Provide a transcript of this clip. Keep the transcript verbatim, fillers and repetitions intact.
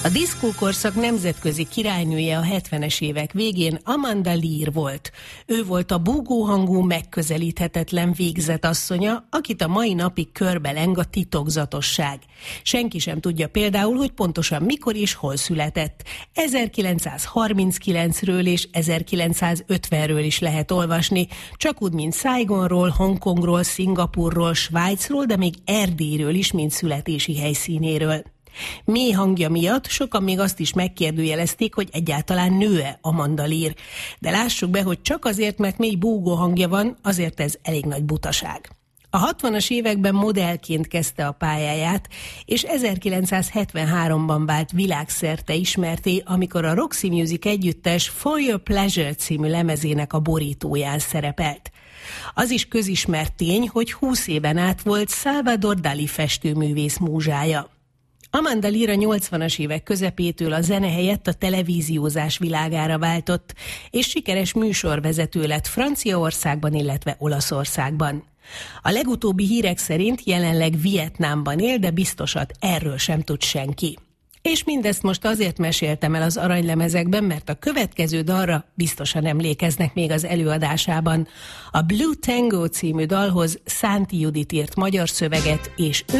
A diszkókorszak nemzetközi királynője a hetvenes évek végén Amanda Lear volt. Ő volt a búgóhangú, megközelíthetetlen végzetasszonya, akit a mai napig körbeleng a titokzatosság. Senki sem tudja például, hogy pontosan mikor és hol született. ezerkilencszázharminckilencről és ezerkilencszázötvenről is lehet olvasni, csak úgy, mint Saigonról, Hongkongról, Szingapurról, Svájcról, de még Erdélyről is, mint születési helyszínéről. Mély hangja miatt sokan még azt is megkérdőjelezték, hogy egyáltalán nő-e Amanda Lear. De lássuk be, hogy csak azért, mert mély búgó hangja van, azért ez elég nagy butaság. A hatvanas években modellként kezdte a pályáját, és ezerkilencszázhetvenháromban vált világszerte ismertté, amikor a Roxy Music együttes For Your Pleasure című lemezének a borítóján szerepelt. Az is közismert tény, hogy húsz éven át volt Salvador Dali festőművész múzsája. Amanda Lear a nyolcvanas évek közepétől a zene helyett a televíziózás világára váltott, és sikeres műsorvezető lett Franciaországban, illetve Olaszországban. A legutóbbi hírek szerint jelenleg Vietnámban él, de biztosat erről sem tud senki. És mindezt most azért meséltem el az aranylemezekben, mert a következő dalra biztosan emlékeznek még az előadásában. A Blue Tango című dalhoz Szánti Judit írt magyar szöveget, és